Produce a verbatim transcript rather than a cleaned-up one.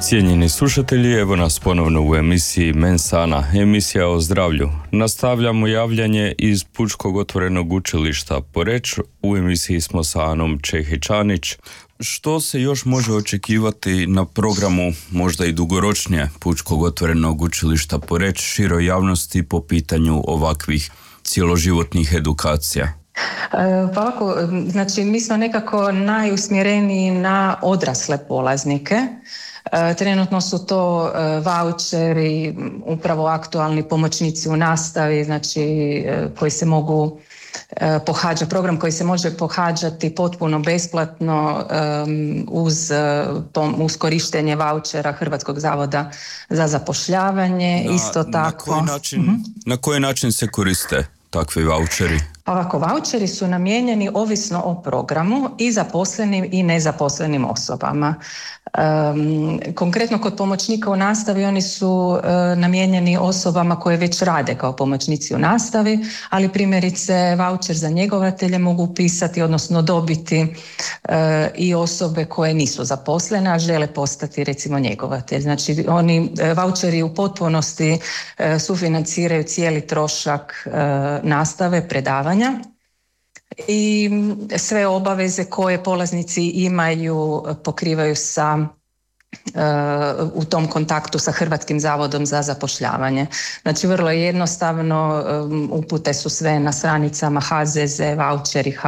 Cijenjeni slušatelji, evo nas ponovno u emisiji Mensana, emisija o zdravlju. Nastavljamo javljanje iz Pučkog otvorenog učilišta Poreč. U emisiji smo sa Anom Čehić-Anić. Što se još može očekivati na programu, možda i dugoročnije, Pučkog otvorenog učilišta Poreč široj javnosti po pitanju ovakvih cjeloživotnih edukacija? Pa ovako, znači mi smo nekako najusmjereniji na odrasle polaznike. Trenutno su to vaučeri, upravo aktualni pomoćnici u nastavi, znači koji se mogu pohađati, program koji se može pohađati potpuno besplatno uz, uz korištenje vaučera Hrvatskog zavoda za zapošljavanje. Na, Isto tako. Na koji način, uh-huh. na koji način se koriste takvi vaučeri? Ovako, vaučeri su namijenjeni ovisno o programu i zaposlenim i nezaposlenim osobama. Um, konkretno kod pomoćnika u nastavi oni su uh, namijenjeni osobama koje već rade kao pomoćnici u nastavi, ali primjerice vaučer za njegovatelje mogu upisati, odnosno dobiti uh, i osobe koje nisu zaposlene, a žele postati recimo njegovatelj. Znači oni uh, vaučeri u potpunosti uh, sufinanciraju cijeli trošak uh, nastave, predavanja i sve obaveze koje polaznici imaju pokrivaju sa uh, u tom kontaktu sa Hrvatskim zavodom za zapošljavanje. Znači vrlo jednostavno, um, upute su sve na stranicama H Z Z, vaučeri